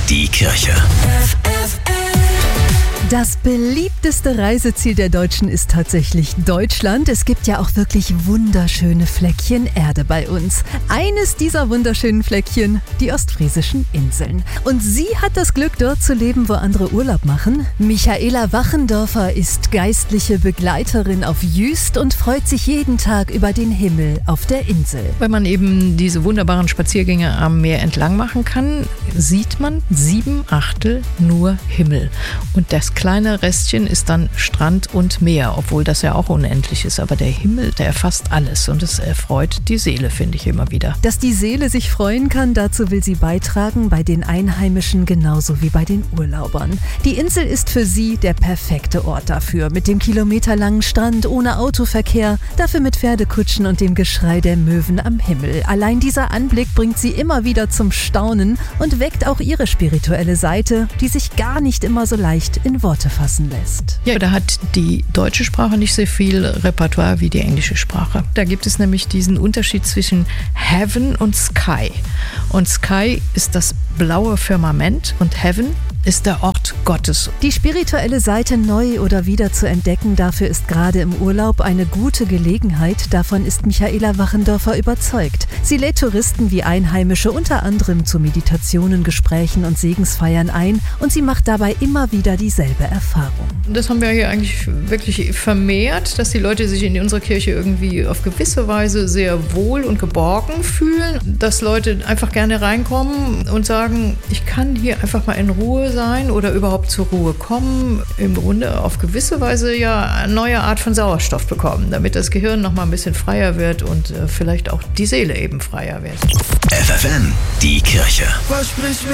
die Kirche. Das beliebteste Reiseziel der Deutschen ist tatsächlich Deutschland. Es gibt ja auch wirklich wunderschöne Fleckchen Erde bei uns. Eines dieser wunderschönen Fleckchen, die ostfriesischen Inseln. Und sie hat das Glück, dort zu leben, wo andere Urlaub machen. Michaela Wachendorfer ist geistliche Begleiterin auf Jüst und freut sich jeden Tag über den Himmel auf der Insel. Wenn man eben diese wunderbaren Spaziergänge am Meer entlang machen kann, sieht man 7/8 nur Himmel. Und das kleine Restchen ist dann Strand und Meer, obwohl das ja auch unendlich ist. Aber der Himmel, der erfasst alles und es erfreut die Seele, finde ich immer wieder. Dass die Seele sich freuen kann, dazu will sie beitragen, bei den Einheimischen genauso wie bei den Urlaubern. Die Insel ist für sie der perfekte Ort dafür. Mit dem kilometerlangen Strand, ohne Autoverkehr, dafür mit Pferdekutschen und dem Geschrei der Möwen am Himmel. Allein dieser Anblick bringt sie immer wieder zum Staunen und weckt auch ihre spirituelle Seite, die sich gar nicht immer so leicht in Worte fassen lässt. Ja, da hat die deutsche Sprache nicht so viel Repertoire wie die englische Sprache. Da gibt es nämlich diesen Unterschied zwischen Heaven und Sky. Und Sky ist das blaue Firmament und Heaven ist der Ort Gottes. Die spirituelle Seite neu oder wieder zu entdecken, dafür ist gerade im Urlaub eine gute Gelegenheit. Davon ist Michaela Wachendorfer überzeugt. Sie lädt Touristen wie Einheimische unter anderem zu Meditationen, Gesprächen und Segensfeiern ein und sie macht dabei immer wieder dieselbe Erfahrung. Das haben wir hier eigentlich wirklich vermehrt, dass die Leute sich in unserer Kirche irgendwie auf gewisse Weise sehr wohl und geborgen fühlen, dass Leute einfach gerne reinkommen und sagen, ich kann hier einfach mal in Ruhe sein oder überhaupt zur Ruhe kommen, im Grunde auf gewisse Weise ja eine neue Art von Sauerstoff bekommen, damit das Gehirn noch mal ein bisschen freier wird und vielleicht auch die Seele eben freier wird. FFN, die Kirche. Versprich mir